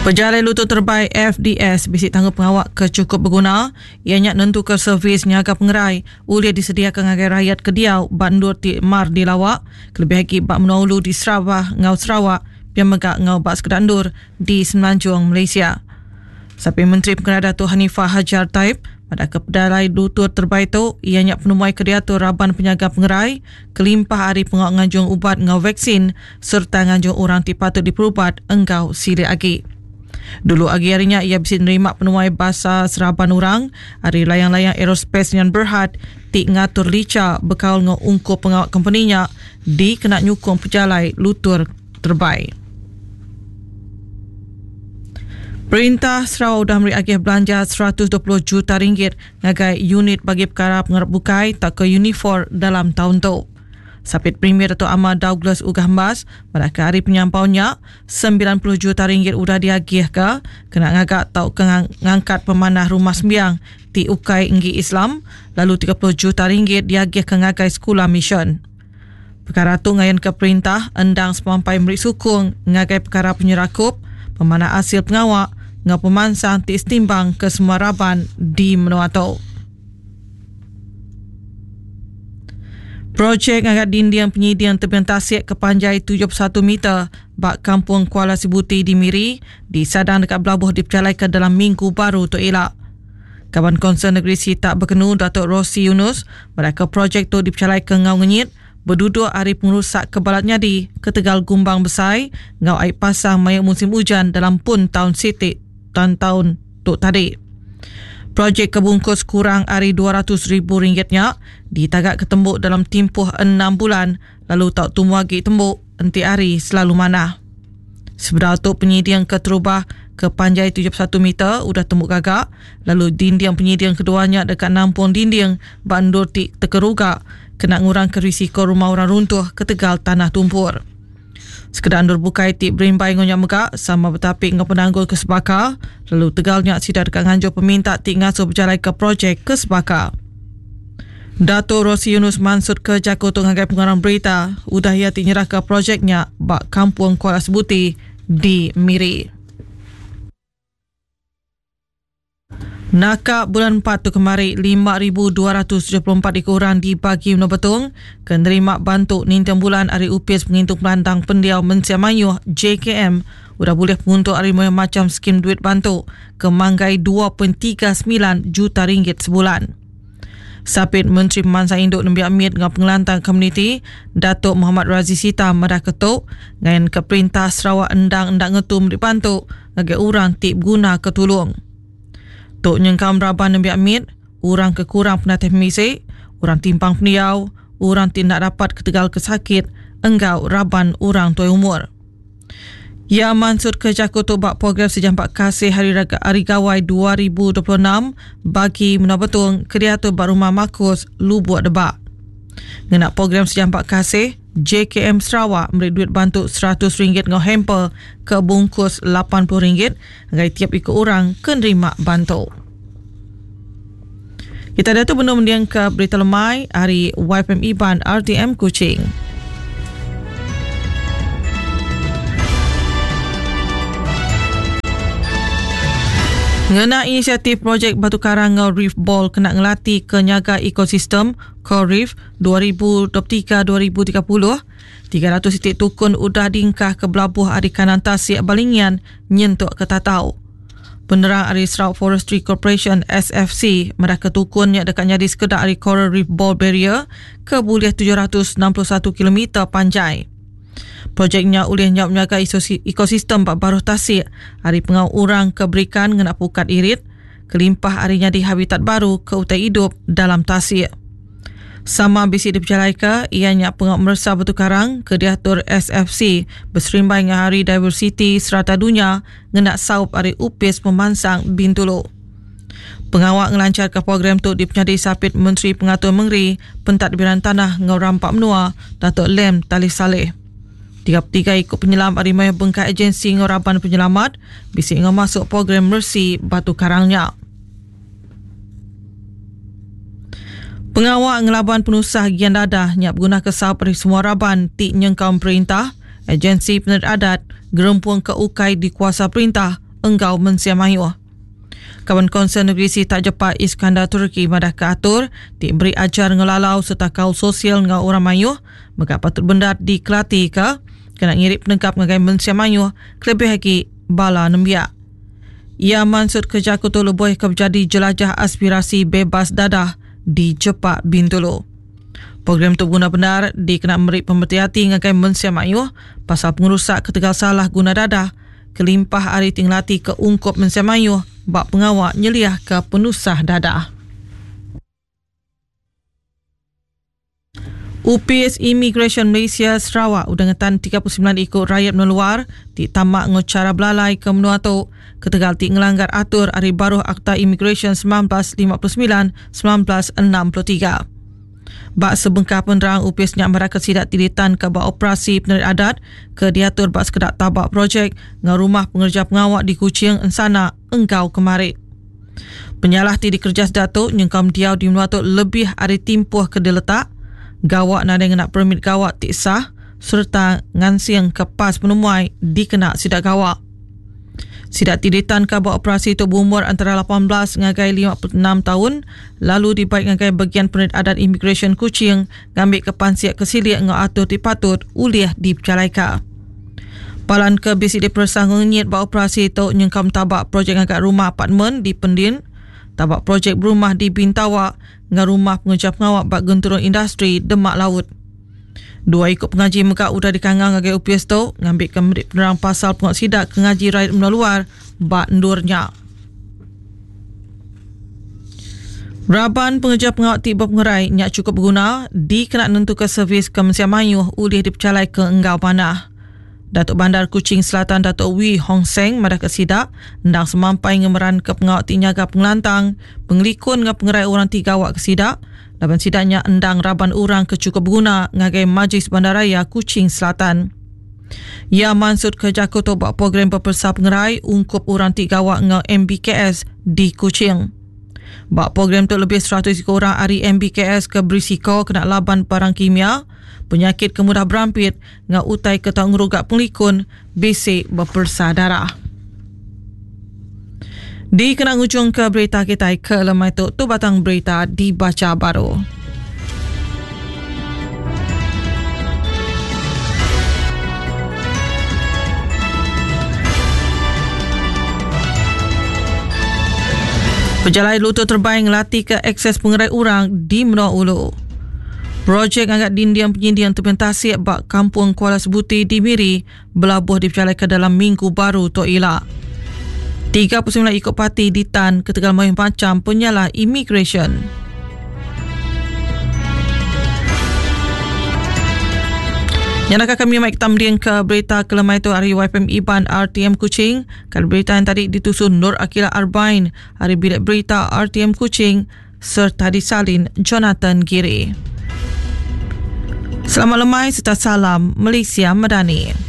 Pejalan lutut terbaik FDS bisik tangga pengawak ke cukup berguna. Ianya nentukan servis niaga pengerai boleh disediakan agar rakyat Kediau bandur ti mar di lawak kelebih lagi bak menolu di Sarawak ngau Sarawak biar megak ngau bak sekedandur di Semenanjung Malaysia. Sampai Menteri Pengerai Datuk Hanifah Hajar Taib pada kepedalai lutut terbaik tu ianya penumai Kediatur Raban Penyaga Pengerai kelimpah hari pengawak nganjung ubat ngau vaksin serta nganjung orang ti patut diperubat engkau sili lagi. Dulu agi harinya ia bisa menerima penuai bahasa seraban orang hari layang-layang aerospace yang berhad ti ngatur lica bekal ngungkup pengawak company-nya di kena nyukung pejalai lutur terbaik. Perintah Sarawak sudah memberi agih belanja 120 juta ringgit ngagai unit bagi perkara pengarap bukai tak ke unifor dalam tahun tu. Sapit Premier Datuk Ahmad Douglas Ugahmbas pada hari penyampaunya 90 juta ringgit sudah diagih ke kena ngagak tau ngangkat pemanah rumah sembiang di Ukai Enggi Islam lalu 30 juta ringgit diagih ke ngagai sekolah mission. Perkara tu ngayan ke perintah endang semampai memberi sukung ngagai perkara penyerakup pemanah hasil pengawak ngau pemansang ti istimbang ke semua Raban di Menuato. Projek ngagak dinding penyidian tepian tasik ke panjai 71 meter bak kampung Kuala Sibuti di Miri disadang dekat Belabuh dipercalaikan dalam minggu baru tu elak. Kawan Konsen Negeri Sitak Berkenu Datuk Rosi Yunus mereka projek tu dipercalaikan ngau ngenyit berduduk hari pengerusak kebalatnya di ketegal gumbang besai ngau air pasang mayak musim hujan dalam pun tahun sitik dan tahun tu tadi. Projek kebungkus kurang hari RM200,000 ditagak ketembuk dalam tempoh 6 bulan lalu tak tumbuh lagi tembuk enti hari selalu mana. Sebenarnya tu penyidian keterubah ke panjai 71 meter sudah tembuk gagak lalu dinding penyidian keduanya dekat nampung dinding bandur ti terkerugak kena ngurang ke risiko rumah orang runtuh ketegal tanah tumpur. Sekedar andur bukai tip berimbai ngonyak megak sama bertapik ngau penanggul ke Sebaka lalu tegalnya sidar dekat nganjur peminta tik ngasuh berjalan ke projek ke Sebaka. Dato' Rosi Yunus mansud ke Jakarta ngagai pengarang berita udah ia tik nyerah ke projeknya bak kampung Kuala Sibuti di Miri. Nakak bulan 4 tu kemari 5,274 ekor orang dibagi menebetung kenerima bantuk nintang bulan hari UPS pengintuk pelantang pendiau Mensia Mayuh JKM sudah boleh menguntuk hari macam skim duit bantuk ke manggai 2.39 juta ringgit sebulan. Sapit Menteri Pemansang Induk Nembi Amit dengan pengelantang komuniti Datuk Muhammad Razi Sita merah ketuk dengan ke perintah Sarawak endang-endang ngetum di bantuk agar orang tip guna ketulung. Tok nyengkam Raban Nembi Amit, orang kekurang penatih pemisik, orang timpang pendiau, orang tidak dapat ketegal kesakit, enggau Raban orang tuai umur. Ia mansud ke Jakarta bak program sejampak kasih Hari Gawai 2026 bagi menabetung Kreator Bak Rumah Makus Lubuat Debak. Ngenak program sejampak kasih, JKM Sarawak memberi duit bantuk RM100 ngau hamper ke bungkus RM80 agar tiap ikut orang kenerima bantuk. Kita dah tu benar mendiang ke berita lemai hari YPM Iban RTM Kuching. Ngena inisiatif projek Batu Karang ngau Reef Ball kena ngelatih ke nyaga ekosistem Coral Reef 2023-2030, 300 titik tukun udah diingkah ke Belabuh Ari Kanan Tasik Balingian nyentuk ke Tatau. Penerang Ari Sarawak Forestry Corporation SFC mereka tukun yang dekat nyadi sekedar Ari Coral Reef Ball Barrier ke buliah 761 km panjai. Projeknya oleh nyap menjaga ekosistem Bak Baruh Tasik hari pengau orang keberikan ngena pukat irit kelimpah harinya di habitat baru ke utai hidup dalam Tasik. Sama bisi dipercayai ke ianya pengau mersa Batu Karang ke diatur SFC berserimbai dengan Hari Diversity Serata Dunia ngena saup hari UPS Pemansang Bintulu. Pengawak ngelancar ke program tu dipenyadi sapit Menteri Pengatur Mengeri Pentadbiran Tanah ngau Rampak Menua Datuk Lem Talih Saleh. 33 ikut penyelam Arimai Bengkai Agensi Ngoraban Penyelamat bisik ngau masuk program Mercy Batu Karangnya. Pengawak ngelaban penusah Gian Dadah nyap guna kesal pada semua Raban tik nyengkau perintah agensi penerit adat gerempuang ke ukai di kuasa perintah Enggau Mensiamayuh. Kawan Konsen Negeri Si Tak Jepat Iskandar Turki madah keatur diberi ajar ngelalau serta kaul sosial dengan orang mayuh maka patut bendat di Kelati ke kena ngirip penengkap ngagai Mensiamayuh kelebih lagi bala nembiak. Ia mansud kerja kutu lebuh ke berjadi jelajah aspirasi bebas dadah di Jepak Bintulu. Program tu guna benar dikena memberi pemerhati ngagai Mensiamayuh pasal pengerusak ketegal salah guna dadah kelimpah ari tinglati ke ungkup Mensiamayuh bak pengawak nyeliah ke penusah dadah. UPS Immigration Malaysia Sarawak udangan 39 ikut rakyat meluar di tamak ngocara belalai ke menua tu ketegal ti ngelanggar atur ari baruh Akta Immigration 1959-1963. Bak sebengkah penerang UPS nyak meraka sidak tilitan ke bak operasi penerit adat ke diatur bak sekedak tabak projek dengan rumah pengerja pengawak di Kuching Ensana Enggau kemarin. Penyalah ti dikerja sedatuk nyengkam diau di menuatuk lebih hari timpuh ke diletak gawak nada nak permit gawak tik sah serta ngansiang ke pas penemuai dikena sidak gawak. Sidak tilitan ke bak operasi itu berumur antara 18 ngagai 56 tahun lalu dibaik ngagai bagian penerit adat Immigration Kuching ngambil ke pansiak kesilik ngau atur dipatut uliah dipercalaika. Palan ke besi dipersa ngenyit bak operasi itu nyengkam tabak projek ngagai rumah apartmen di Pendin, tabak projek berumah di Bintawak dengan rumah pengejar pengawak bak genturun industri Demak Laut. Dua ikut pengaji muka udah dikangang ngagai UPS tu ngambil kemerik penerang pasal pengok sidak ke ngaji rakyat meluar bak endurnya. Raban pengejar pengawak tiba pengerai nyak cukup berguna dikena nentukan servis ke Mensiamayuh ulih dipercalai ke Enggau Panah. Datuk Bandar Kuching Selatan Datuk Wee Hong Seng madah ke sidak ndang semampai ngemeran ke pengawak tinyaga pengelantang pengelikun dengan pengerai orang tiga awak ke sidak laban sidaknya endang raban orang ke cukup berguna ngagai Majlis Bandaraya Kuching Selatan. Ia mansud kerja kutu bak program berpersa pengerai ungkup orang tiga awak ngau MBKS di Kuching. Bak program tu lebih 100 orang ari MBKS ke berisiko kena laban barang kimia penyakit kemudah berampit ngau utai ke tak ngerugak pengelikun basic berpersa darah. Di kena ujung ke berita kita ke lemai tu batang berita dibaca baru. Pejalai lutut terbaik ngelatih ke akses pengerai orang di Menua Ulu. Projek angkat dindian penyindian terpentasi bak Kampung Kuala Sebuti di Miri belabuh dipercalai ke dalam minggu baru Tok Ila. 39 ikut parti di Tan ke Tegal Mayuh Macam penyalah immigration. Yang nak kami mai tamding ke berita kelemai tu hari YPM Iban RTM Kuching. Kalau berita yang tadi ditusun Nur Akila Arbain, hari bilik berita RTM Kuching serta disalin Jonathan Giri. Selamat lemai serta salam Malaysia Madani.